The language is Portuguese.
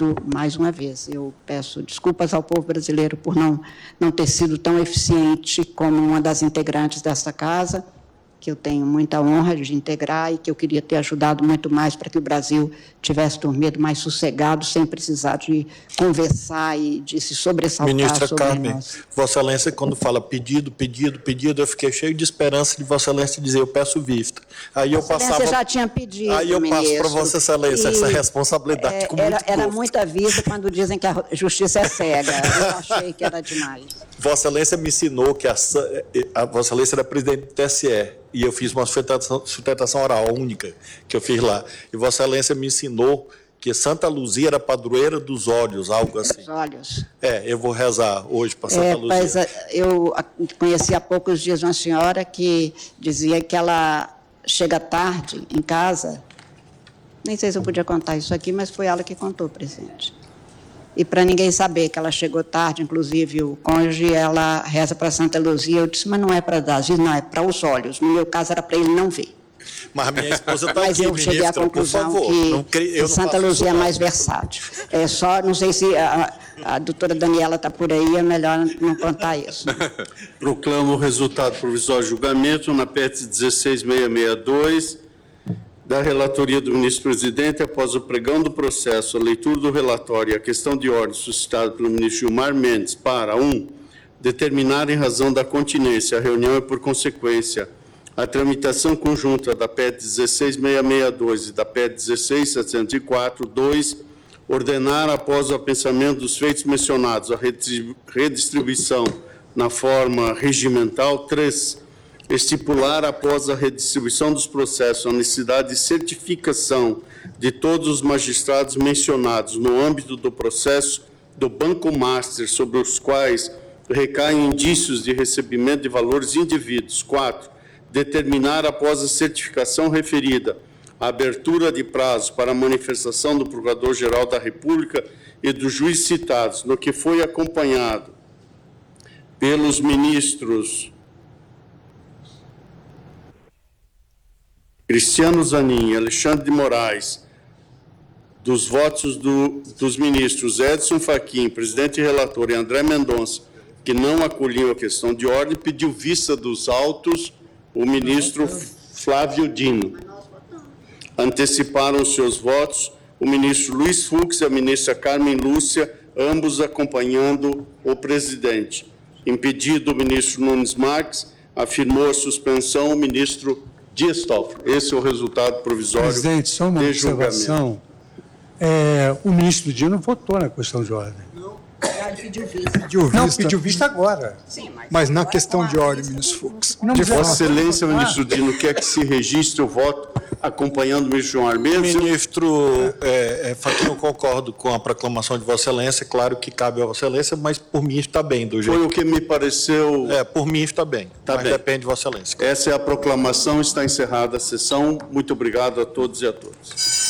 muito mais uma vez. Eu peço desculpas ao povo brasileiro por não ter sido tão eficiente como uma das integrantes dessa casa, que eu tenho muita honra de integrar e que eu queria ter ajudado muito mais para que o Brasil tivesse dormido mais sossegado, sem precisar de conversar e de se sobressaltar Ministra sobre Carmen, nós. Vossa Excelência, quando fala pedido, eu fiquei cheio de esperança de Vossa Excelência dizer, eu peço vista. Aí eu passava... Você já tinha pedido, Aí eu passo ministro, para Vossa Excelência essa responsabilidade com muito era gosto. muita vista quando dizem que a justiça é cega. Eu achei que era demais. Vossa Excelência me ensinou que a Vossa Excelência era presidente do TSE e eu fiz uma sustentação oral única que eu fiz lá. E Vossa Excelência me ensinou que Santa Luzia era padroeira dos olhos, algo assim. Dos olhos. Eu vou rezar hoje para Santa Luzia. Mas eu conheci há poucos dias uma senhora que dizia que ela chega tarde em casa. Nem sei se eu podia contar isso aqui, mas foi ela que contou, presidente. E para ninguém saber que ela chegou tarde, inclusive o cônjuge, ela reza para Santa Luzia. Eu disse, mas não é para dar, não, é para os olhos. No meu caso, era para ele não ver. Mas minha esposa está aqui, ministra, mas eu cheguei à conclusão que Santa Luzia é mais versátil. É só, não sei se a doutora Daniela está por aí, é melhor não contar isso. Proclamo o resultado provisório de julgamento na PET 16662, da relatoria do ministro-presidente, após o pregão do processo, a leitura do relatório e a questão de ordem suscitada pelo ministro Gilmar Mendes para 1. Determinar em razão da continência a reunião e, por consequência, a tramitação conjunta da PET 16662 e da PET 16704, 2. Ordenar, após o apensamento dos feitos mencionados, a redistribuição na forma regimental. 3. Estipular, após a redistribuição dos processos, a necessidade de certificação de todos os magistrados mencionados no âmbito do processo do Banco Master, sobre os quais recaem indícios de recebimento de valores indevidos. 4. Determinar, após a certificação referida, a abertura de prazo para a manifestação do Procurador-Geral da República e dos juízes citados, no que foi acompanhado pelos ministros Cristiano Zanin e Alexandre de Moraes, dos votos dos ministros Edson Fachin, presidente e relator, e André Mendonça, que não acolhiam a questão de ordem, pediu vista dos autos o ministro Flávio Dino. Anteciparam seus votos o ministro Luiz Fux e a ministra Carmen Lúcia, ambos acompanhando o presidente. Impedido o ministro Nunes Marques, afirmou a suspensão o ministro Dias Toffoli. Esse é o resultado provisório. Presidente, só uma observação. O ministro Dino votou na questão de ordem. Pediu vista. Não, pediu vista agora. Sim, mas na questão de ordem, ministro Fux. De Vossa Excelência, ministro Dino, quer que se registre o voto acompanhando o ministro João Armendes? Ministro Fachin, eu concordo com a proclamação de Vossa Excelência, claro que cabe a Vossa Excelência, mas por mim está bem do jeito. Foi o que me pareceu... por mim está bem, mas bem. Depende de Vossa Excelência. Essa é a proclamação, está encerrada a sessão. Muito obrigado a todos e a todas.